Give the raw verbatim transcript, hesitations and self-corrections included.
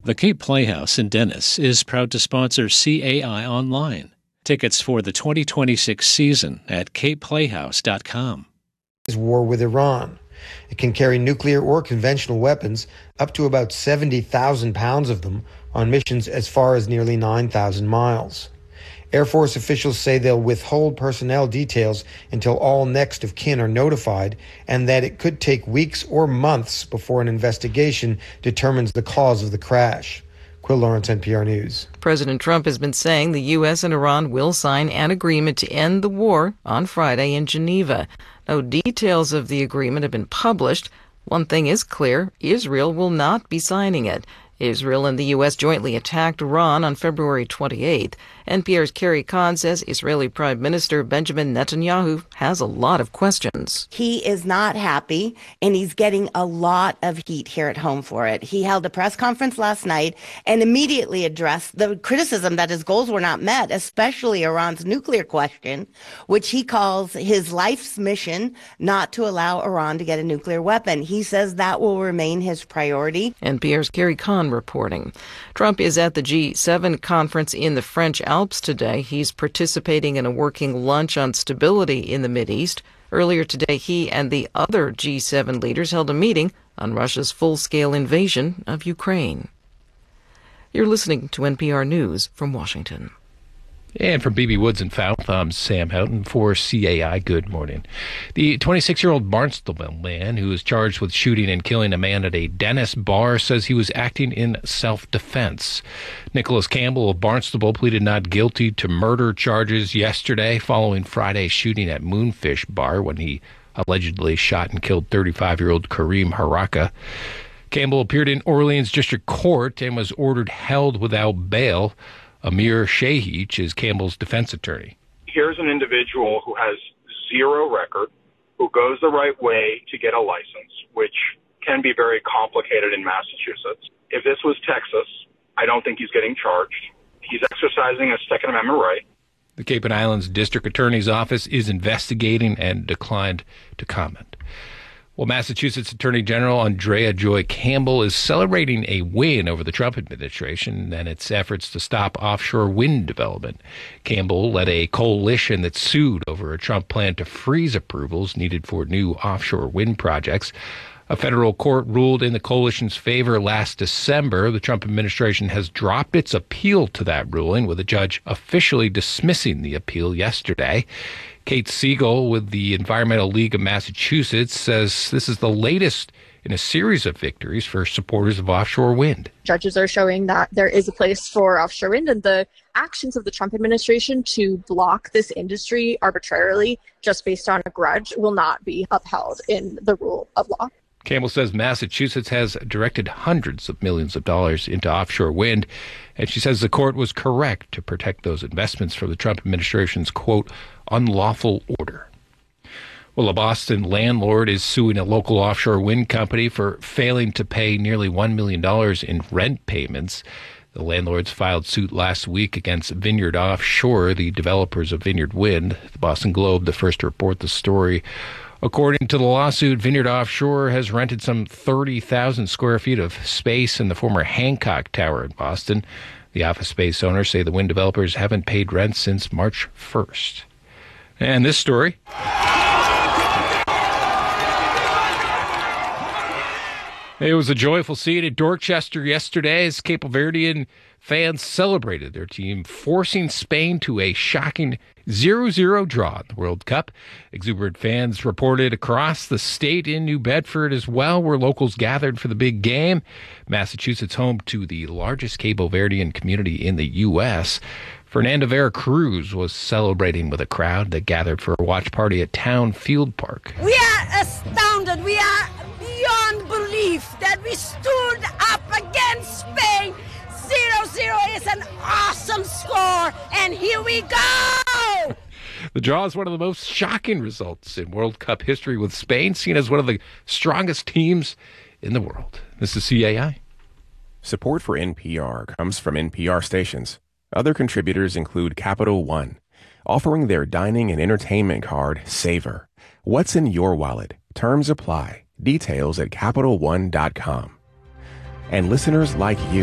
The Cape Playhouse in Dennis is proud to sponsor C A I Online. Tickets for the twenty twenty-six season at cape playhouse dot com. War with Iran. It can carry nuclear or conventional weapons, up to about seventy thousand pounds of them, on missions as far as nearly nine thousand miles. Air Force officials say they'll withhold personnel details until all next of kin are notified, and that it could take weeks or months before an investigation determines the cause of the crash. Quill Lawrence, N P R News. President Trump has been saying the U S and Iran will sign an agreement to end the war on Friday in Geneva. No details of the agreement have been published. One thing is clear: Israel will not be signing it. Israel and the U S jointly attacked Iran on February twenty-eighth. N P R's Carrie Kahn says Israeli Prime Minister Benjamin Netanyahu has a lot of questions. He is not happy, and he's getting a lot of heat here at home for it. He held a press conference last night and immediately addressed the criticism that his goals were not met, especially Iran's nuclear question, which he calls his life's mission, not to allow Iran to get a nuclear weapon. He says that will remain his priority. N P R's Carrie Kahn reporting. Trump is at the G seven conference in the French Alps today. He's participating in a working lunch on stability in the Mideast. Earlier today, he and the other G seven leaders held a meeting on Russia's full-scale invasion of Ukraine. You're listening to N P R News from Washington. And from B B Woods and Fouth, I'm Sam Houghton for C A I. Good morning. The twenty-six-year-old Barnstable man who is charged with shooting and killing a man at a Dennis bar says he was acting in self-defense. Nicholas Campbell of Barnstable pleaded not guilty to murder charges yesterday following Friday's shooting at Moonfish Bar when he allegedly shot and killed thirty-five-year-old Kareem Haraka. Campbell appeared in Orleans District Court and was ordered held without bail. Amir Shahich is Campbell's defense attorney. Here's an individual who has zero record, who goes the right way to get a license, which can be very complicated in Massachusetts. If this was Texas, I don't think he's getting charged. He's exercising a Second Amendment right. The Cape and Islands District Attorney's Office is investigating and declined to comment. Well, Massachusetts Attorney General Andrea Joy Campbell is celebrating a win over the Trump administration and its efforts to stop offshore wind development. Campbell led a coalition that sued over a Trump plan to freeze approvals needed for new offshore wind projects. A federal court ruled in the coalition's favor last December. The Trump administration has dropped its appeal to that ruling, with a judge officially dismissing the appeal yesterday. Kate Siegel with the Environmental League of Massachusetts says this is the latest in a series of victories for supporters of offshore wind. Judges are showing that there is a place for offshore wind, and the actions of the Trump administration to block this industry arbitrarily just based on a grudge will not be upheld in the rule of law. Campbell says Massachusetts has directed hundreds of millions of dollars into offshore wind, and she says the court was correct to protect those investments from the Trump administration's, quote, unlawful order. Well, a Boston landlord is suing a local offshore wind company for failing to pay nearly one million dollars in rent payments. The landlords filed suit last week against Vineyard Offshore, the developers of Vineyard Wind. The Boston Globe, the first to report the story. According to the lawsuit, Vineyard Offshore has rented some thirty thousand square feet of space in the former Hancock Tower in Boston. The office space owners say the wind developers haven't paid rent since March first. And this story. It was a joyful scene at Dorchester yesterday as Cape Verdean fans celebrated their team, forcing Spain to a shocking zero zero draw in the World Cup. Exuberant fans reported across the state in New Bedford as well, where locals gathered for the big game. Massachusetts, home to the largest Cape Verdean community in the U S Fernando Vera Cruz was celebrating with a crowd that gathered for a watch party at Town Field Park. We are astounded. We are beyond belief that we stood up against Spain. zero zero is an awesome score, and here we go! The draw is one of the most shocking results in World Cup history, with Spain seen as one of the strongest teams in the world. This is C A I. Support for N P R comes from N P R stations. Other contributors include Capital One, offering their dining and entertainment card, Savor. What's in your wallet? Terms apply. Details at Capital One dot com. And listeners like you.